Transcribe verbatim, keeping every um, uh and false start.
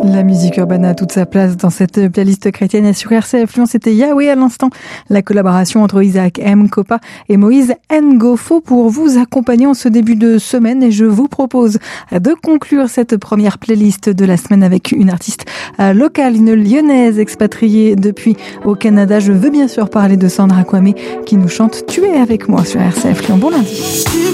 La musique urbaine a toute sa place dans cette playlist chrétienne et sur R C F Lyon, c'était Yahweh à l'instant. La collaboration entre Isaac M. Kopa et Moïse Ngofo pour vous accompagner en ce début de semaine. Et je vous propose de conclure cette première playlist de la semaine avec une artiste locale, une lyonnaise expatriée depuis au Canada. Je veux bien sûr parler de Sandra Kwame qui nous chante « Tu es avec moi » sur R C F Lyon. Bon lundi.